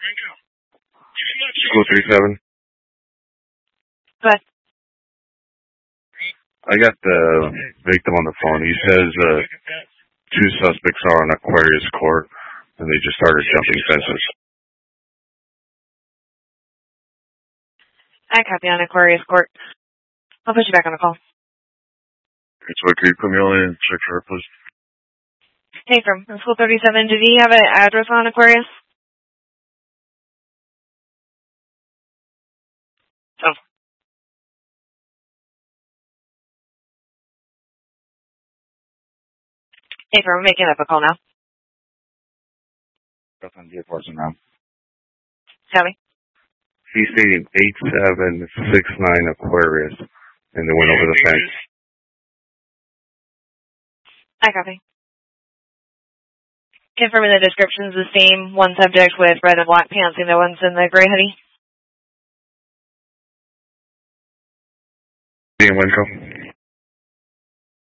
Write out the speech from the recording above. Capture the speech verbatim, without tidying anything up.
School thirty-seven. But I got the victim on the phone. He says uh, two suspects are on Aquarius Court, and they just started jumping fences. I copy on Aquarius Court. I'll put you back on the call. It's what, can you put me on and check for her, please? Hey, from School thirty-seven, did he have an address on Aquarius? Oh. Hey, from making up a call now. That's on the person now. Copy. He's stating eight seven six nine Aquarius, and they went over the fence. I copy. Confirming the description's the same. One subject with red and black pants, and the one's in the gray hoodie. Ian Winco.